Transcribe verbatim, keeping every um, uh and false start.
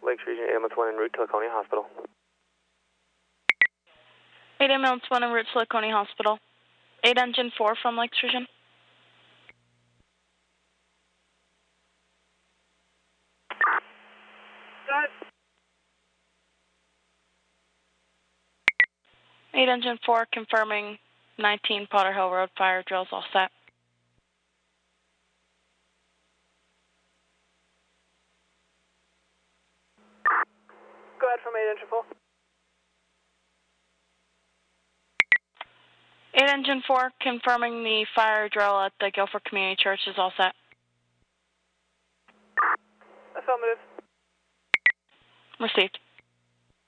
Lakes Region ambulance one en route to Laconia Hospital. eight ambulance one en route to Laconia Hospital. eight engine four from Lakes Region. eight engine four confirming nineteen Potter Hill Road fire drills all set. Go ahead from eight engine four. eight engine four confirming the fire drill at the Guilford Community Church is all set. Affirmative. Received.